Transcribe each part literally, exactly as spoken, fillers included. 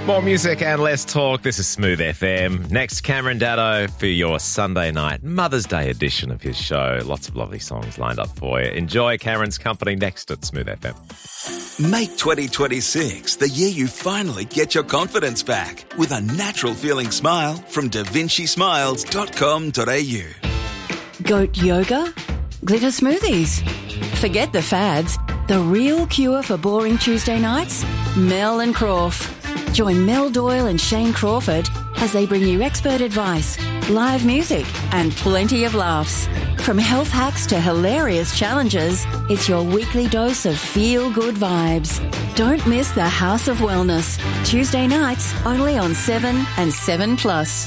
More music and less talk. This is Smooth F M. Next, Cameron Daddo for your Sunday night Mother's Day edition of his show. Lots of lovely songs lined up for you. Enjoy Cameron's company next at Smooth F M. Make twenty twenty-six the year you finally get your confidence back with a natural-feeling smile from da vinci smiles dot com dot a u. Goat yoga? Glitter smoothies? Forget the fads. The real cure for boring Tuesday nights? Mel and Crawf. Join Mel Doyle and Shane Crawford as they bring you expert advice, live music and plenty of laughs. From health hacks to hilarious challenges, it's your weekly dose of feel-good vibes. Don't miss the House of Wellness. Tuesday nights only on seven and seven plus.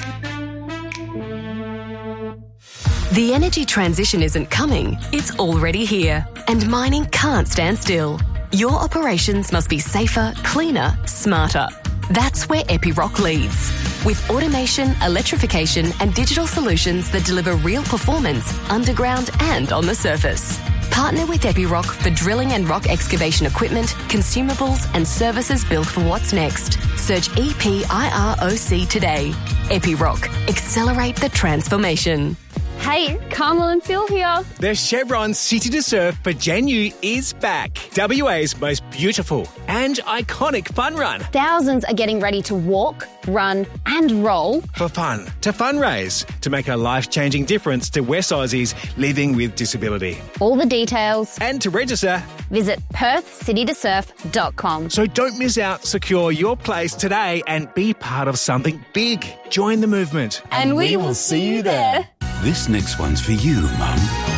The energy transition isn't coming, it's already here. And mining can't stand still. Your operations must be safer, cleaner, smarter. That's where Epiroc leads. With automation, electrification and digital solutions that deliver real performance underground and on the surface. Partner with Epiroc for drilling and rock excavation equipment, consumables and services built for what's next. Search E P I R O C today. Epiroc. Accelerate the transformation. Hey, Carmel and Phil here. The Chevron City to Surf for Janu is back. W A's most beautiful and iconic fun run. Thousands are getting ready to walk, run and roll. For fun, to fundraise, to make a life-changing difference to West Aussies living with disability. All the details. And to register, visit perth city to surf dot com. So don't miss out. Secure your place today and be part of something big. Join the movement. And, and we, we will see you there. This next one's for you, Mum.